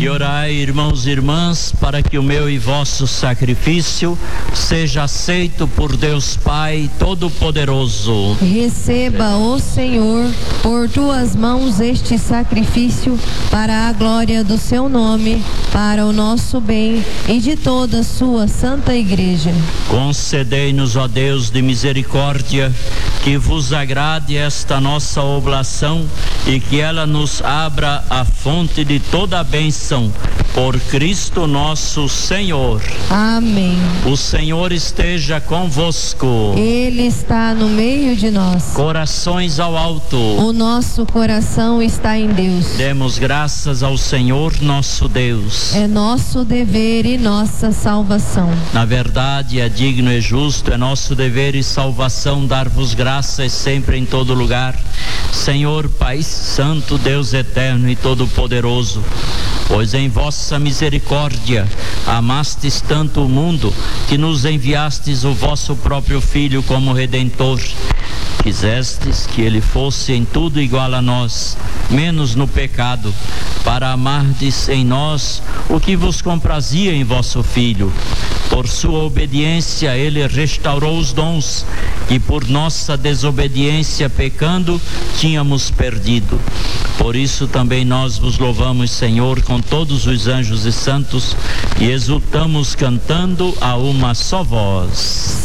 E orai, irmãos e irmãs, para que o meu e vosso sacrifício seja aceito por Deus Pai Todo-Poderoso. Receba, ó Senhor, por tuas mãos este sacrifício para a glória do seu nome, para o nosso bem e de toda a sua santa igreja. Concedei-nos, ó Deus de misericórdia, que vos agrade esta nossa oblação e que ela nos abra a fonte de toda a bênção, por Cristo nosso Senhor. Amém. O Senhor esteja convosco. Ele está no meio de nós. Corações ao alto. O nosso coração está em Deus. Demos graças ao Senhor nosso Deus. É nosso dever e nossa salvação. Na verdade, é digno e justo, é nosso dever e salvação dar-vos graças sempre em todo lugar, Senhor Pai Santo, Deus eterno e todo-poderoso, pois em vossa misericórdia amastes tanto o mundo que nos enviastes o vosso próprio Filho como Redentor. Quisestes que ele fosse em tudo igual a nós, menos no pecado, para amardes em nós o que vos comprazia em vosso Filho. Por sua obediência ele restaurou os dons que por nossa desobediência pecando tínhamos perdido. Por isso também nós vos louvamos, Senhor, com todos os anjos e santos, e exultamos cantando a uma só voz.